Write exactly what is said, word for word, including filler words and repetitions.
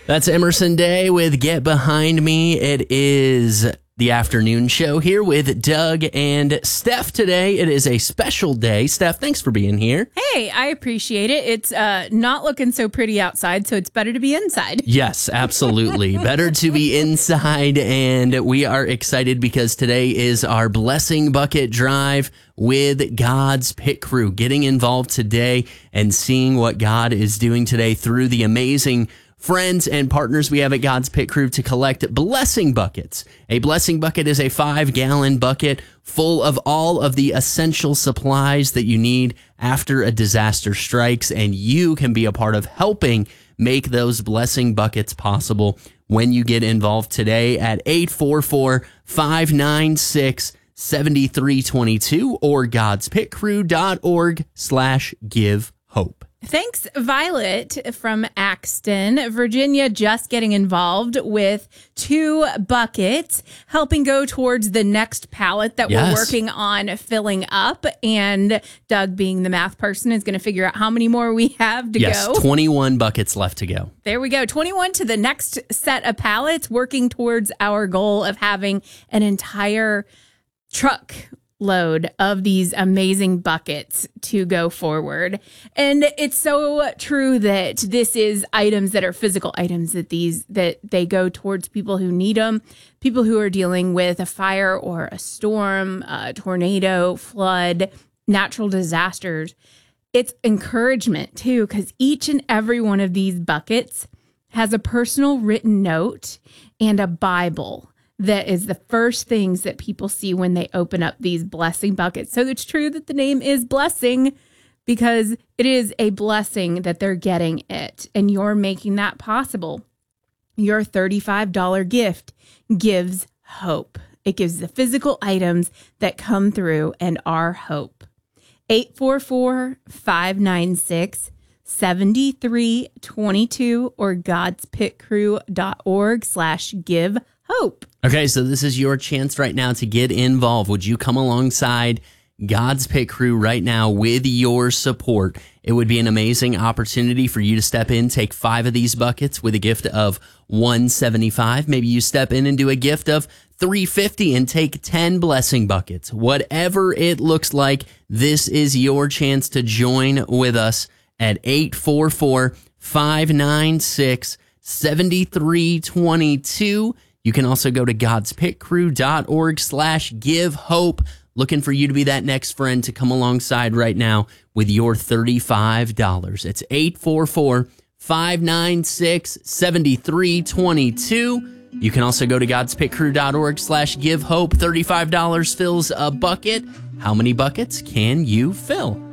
That's Emerson Day with Get Behind Me. It is the afternoon show here with Doug and Steph today. It is a special day. Steph, thanks for being here. Hey, I appreciate it. It's uh, not looking so pretty outside, so it's better to be inside. Yes, absolutely. Better to be inside, and we are excited because today is our Blessing Bucket Drive with God's Pit Crew. Getting involved today and seeing what God is doing today through the amazing friends and partners we have at God's Pit Crew to collect blessing buckets. A blessing bucket is a five-gallon bucket full of all of the essential supplies that you need after a disaster strikes, and you can be a part of helping make those blessing buckets possible when you get involved today at eight four four, five nine six, seven three two two or godspitcrew.org slash give hope. Thanks, Violet from Axton, Virginia, just getting involved with two buckets, helping go towards the next pallet that yes. we're working on filling up. And Doug, being the math person, is going to figure out how many more we have to yes, go. Yes, twenty-one buckets left to go. There we go. twenty-one to the next set of pallets, working towards our goal of having an entire truck load of these amazing buckets to go forward. And it's so true that this is items that are physical items, that these that they go towards people who need them, people who are dealing with a fire or a storm, a tornado, flood, natural disasters. It's encouragement too, because each and every one of these buckets has a personal written note and a Bible that is the first things that people see when they open up these blessing buckets. So it's true that the name is Blessing because it is a blessing that they're getting it, and you're making that possible. Your thirty-five dollars gift gives hope. It gives the physical items that come through and are hope. eight four four, five nine six, seven three two two or godspitcrew.org slash give hope. Okay, so this is your chance right now to get involved. Would you come alongside God's Pit Crew right now with your support? It would be an amazing opportunity for you to step in, take five of these buckets with a gift of one hundred seventy-five dollars. Maybe you step in and do a gift of three hundred fifty dollars and take ten blessing buckets. Whatever it looks like, this is your chance to join with us at eight four four, five nine six, seven three two two. You can also go to godspitcrew.org slash give hope. Looking for you to be that next friend to come alongside right now with your thirty-five dollars. It's eight four four, five nine six, seven three two two. You can also go to godspitcrew.org slash give hope. thirty-five dollars fills a bucket. How many buckets can you fill?